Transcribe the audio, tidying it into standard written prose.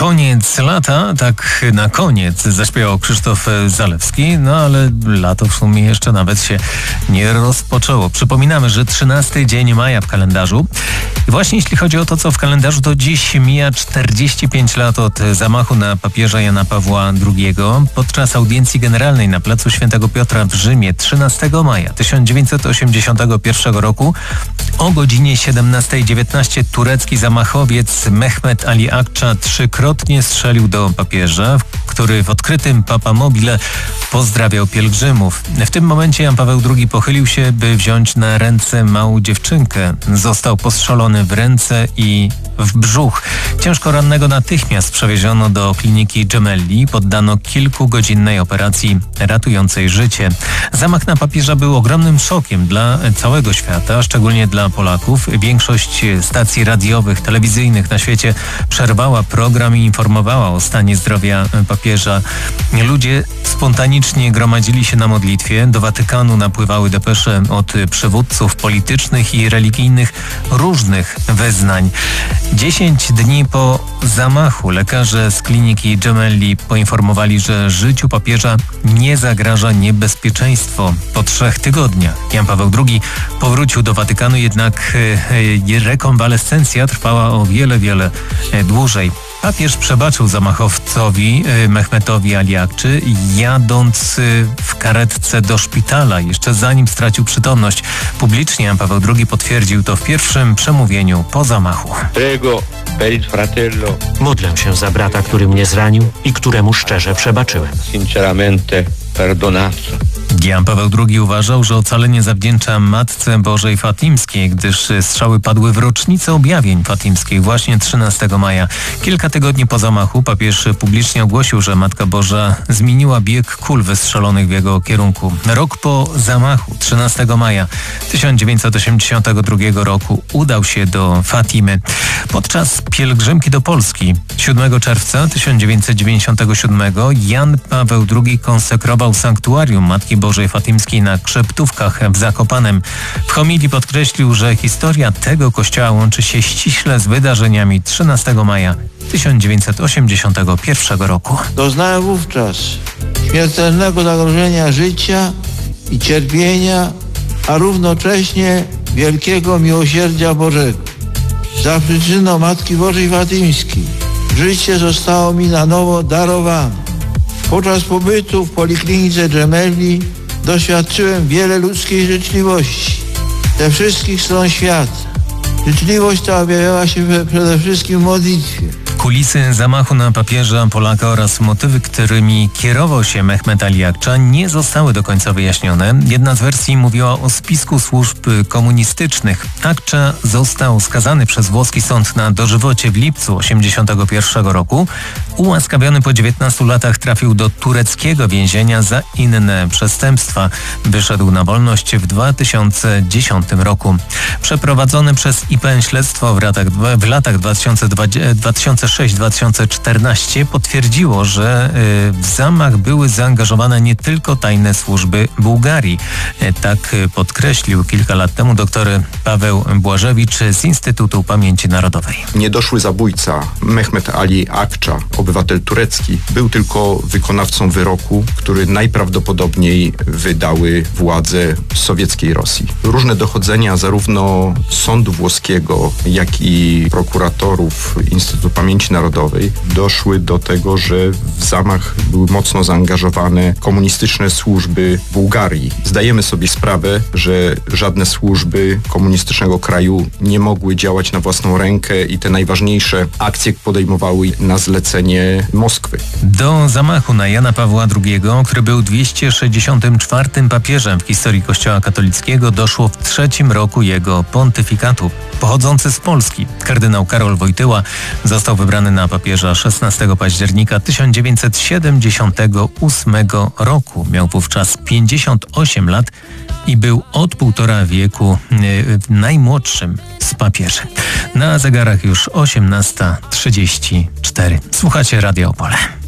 Koniec lata, tak na koniec zaśpiewał Krzysztof Zalewski, no ale lato w sumie jeszcze nawet się nie rozpoczęło. Przypominamy, że 13 dzień maja w kalendarzu. I właśnie jeśli chodzi o to, co w kalendarzu, to dziś mija 45 lat od zamachu na papieża Jana Pawła II. Podczas audiencji generalnej na placu Świętego Piotra w Rzymie 13 maja 1981 roku o godzinie 17:19 turecki zamachowiec Mehmet Ali Akça trzykrotnie strzelił do papieża, który w odkrytym papamobile pozdrawiał pielgrzymów. W tym momencie Jan Paweł II pochylił się, by wziąć na ręce małą dziewczynkę. Został postrzelony w ręce i w brzuch. Ciężko rannego natychmiast przewieziono do kliniki Gemelli. Poddano kilkugodzinnej operacji ratującej życie. Zamach na papieża był ogromnym szokiem dla całego świata, szczególnie dla Polaków. Większość stacji radiowych, telewizyjnych na świecie przerwała program i informowała o stanie zdrowia papieża. Ludzie spontanicznie gromadzili się na modlitwie. Do Watykanu napływały depesze od przywódców politycznych i religijnych różnych wyznań. 10 dni po zamachu lekarze z kliniki Gemelli poinformowali, że życiu papieża nie zagraża niebezpieczeństwo. Po 3 tygodniach Jan Paweł II powrócił do Watykanu, jednak rekonwalescencja trwała o wiele dłużej. Papież przebaczył zamachowcowi Mehmetowi Ali Akczy, jadąc w karetce do szpitala, jeszcze zanim stracił przytomność. Publicznie Jan Paweł II potwierdził to w pierwszym przemówieniu po zamachu. Modlę się za brata, który mnie zranił i któremu szczerze przebaczyłem. Jan Paweł II uważał, że ocalenie zawdzięcza Matce Bożej Fatimskiej, gdyż strzały padły w rocznicę objawień fatimskich właśnie 13 maja. Kilka tygodni po zamachu papież publicznie ogłosił, że Matka Boża zmieniła bieg kul wystrzelonych w jego kierunku. Rok po zamachu, 13 maja 1982 roku, udał się do Fatimy. Podczas pielgrzymki do Polski 7 czerwca 1997 Jan Paweł II konsekrował sanktuarium Matki Bożej Fatimskiej na Krzeptówkach w Zakopanem. W homilii podkreślił, że historia tego kościoła łączy się ściśle z wydarzeniami 13 maja 1981 roku. Doznałem wówczas śmiertelnego zagrożenia życia i cierpienia, a równocześnie wielkiego miłosierdzia Bożego. Za przyczyną Matki Bożej Fatimskiej życie zostało mi na nowo darowane. Podczas pobytu w poliklinice Gemelli doświadczyłem wiele ludzkiej życzliwości ze wszystkich stron świata. Życzliwość ta objawiała się przede wszystkim w modlitwie. Kulisy zamachu na papieża Polaka oraz motywy, którymi kierował się Mehmet Ali Akça, nie zostały do końca wyjaśnione. Jedna z wersji mówiła o spisku służb komunistycznych. Akça został skazany przez włoski sąd na dożywocie w lipcu 1981 roku. Ułaskawiony po 19 latach trafił do tureckiego więzienia za inne przestępstwa. Wyszedł na wolność w 2010 roku. Przeprowadzone przez IPN śledztwo w latach 2006-2014 potwierdziło, że w zamach były zaangażowane nie tylko tajne służby Bułgarii. Tak podkreślił kilka lat temu dr Paweł Błażewicz z Instytutu Pamięci Narodowej. Niedoszły zabójca Mehmet Ali Akça, obywatel turecki, był tylko wykonawcą wyroku, który najprawdopodobniej wydały władze sowieckiej Rosji. Różne dochodzenia zarówno sądu włoskiego, jak i prokuratorów Instytutu Pamięci Narodowej doszły do tego, że w zamach były mocno zaangażowane komunistyczne służby Bułgarii. Zdajemy sobie sprawę, że żadne służby komunistycznego kraju nie mogły działać na własną rękę i te najważniejsze akcje podejmowały na zlecenie Moskwy. Do zamachu na Jana Pawła II, który był 264. papieżem w historii Kościoła katolickiego, doszło w 3. roku jego pontyfikatu. Pochodzący z Polski, kardynał Karol Wojtyła został wybrany na papieża 16 października 1978 roku. Miał wówczas 58 lat i był od 1,5 wieku najmłodszym z papieży. Na zegarach już 18:34. Słuchacie Radia Opole.